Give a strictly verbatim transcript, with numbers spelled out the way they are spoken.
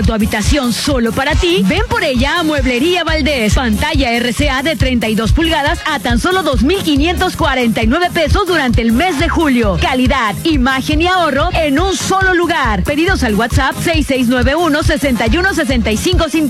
Tu habitación solo para ti, ven por ella a Mueblería Valdés. Pantalla R C A de treinta y dos pulgadas a tan solo dos mil quinientos cuarenta y nueve pesos durante el mes de julio. Calidad, imagen y ahorro en un solo lugar. Pedidos al WhatsApp seis seis nueve uno, seis uno seis cinco cinco